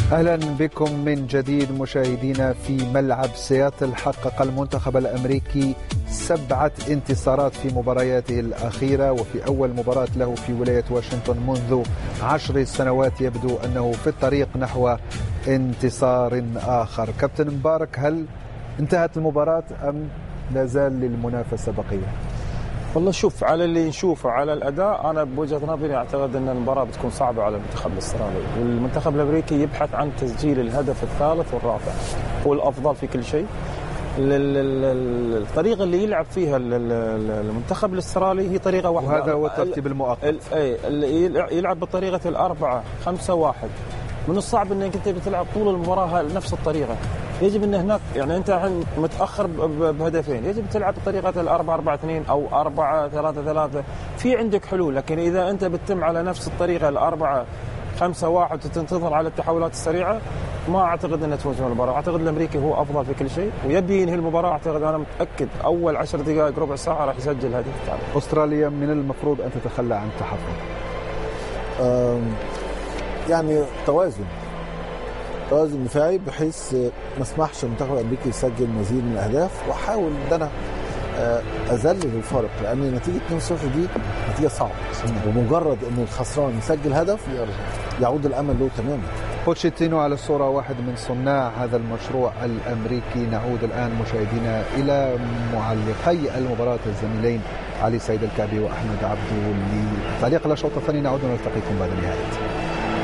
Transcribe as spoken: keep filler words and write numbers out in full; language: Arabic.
أهلا بكم من جديد مشاهدينا. في ملعب سياتل حقق المنتخب الأمريكي سبعة انتصارات في مبارياته الأخيرة، وفي أول مباراة له في ولاية واشنطن منذ عشر سنوات يبدو أنه في الطريق نحو انتصار آخر. كابتن مبارك، هل انتهت المباراة أم لا زال للمنافسة بقية؟ والله شوف، على اللي نشوفه على الأداء أنا بوجهة نظري أعتقد أن المباراة بتكون صعبة على المنتخب الأسترالي، والمنتخب الأمريكي يبحث عن تسجيل الهدف الثالث والرابع، هو الأفضل في كل شيء. الطريقة اللي يلعب فيها المنتخب الأسترالي هي طريقة واحدة، وهذا هو الترتيب المؤقت. يلعب بطريقة الأربعة خمسة واحد. من الصعب أنك أنت بتلعب طول المباراة نفس الطريقة. يجب أن هناك يعني أنت الحين متأخر بهدفين، يجب تلعب بطريقة الأربعة أربعة اثنين أو أربعة ثلاثة ثلاثة. في عندك حلول، لكن إذا أنت بتتم على نفس الطريقة الأربعة خمسة واحد وتنتظر على التحولات السريعة، ما أعتقد أن تفوز بالمباراة. أعتقد الأمريكي هو أفضل في كل شيء ويبي ينهي المباراة. أعتقد أنا متأكد أول عشر دقائق ربع ساعة راح يسجل هدف الثالث. أستراليا من المفروض أن تتخلى عن التحفظ، يعني توازن توازن دفاعي بحيث ما اسمحش المنتخب الامريكي يسجل مزيد من الاهداف، واحاول ان انا اذلل الفارق، لان نتيجه اثنين صفر دي نتيجه صعبه، ومجرد ان الخسران يسجل هدف يعود الامل له تماما. بوتشيتينو على الصوره واحد من صناع هذا المشروع الامريكي. نعود الان مشاهدينا الى معلقي المباراه الزميلين علي سيد الكعبي واحمد عبدو لتعليق الاشواط الثاني. نعود ونلتقيكم بعد النهايه.